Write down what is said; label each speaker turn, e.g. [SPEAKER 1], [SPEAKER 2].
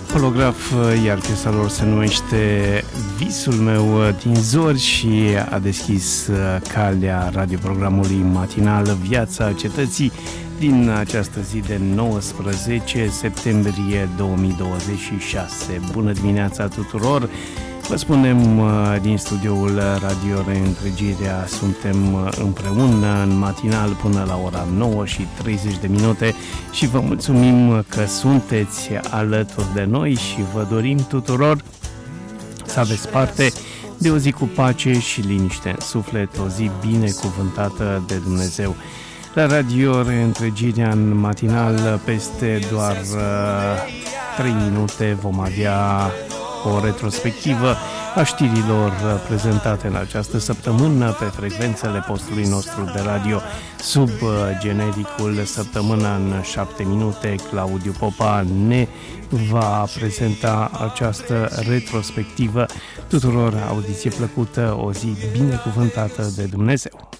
[SPEAKER 1] Holograf, iar piesa lor se numește Visul meu din zori și a deschis calea radioprogramului matinal Viața Cetății din această zi de 19 septembrie 2026. Bună dimineața tuturor! Vă spunem din studioul Radio Reîntregirea, suntem împreună în matinal până la ora 9 și 30 de minute și vă mulțumim că sunteți alături de noi și vă dorim tuturor să aveți parte de o zi cu pace și liniște în suflet, o zi binecuvântată de Dumnezeu. La Radio Reîntregirea în matinal, peste doar 3 minute vom avea o retrospectivă a știrilor prezentate în această săptămână pe frecvențele postului nostru de radio sub genericul Săptămâna în 7 minute. Claudiu Popa ne va prezenta această retrospectivă. Tuturor audiție plăcută, o zi binecuvântată de Dumnezeu.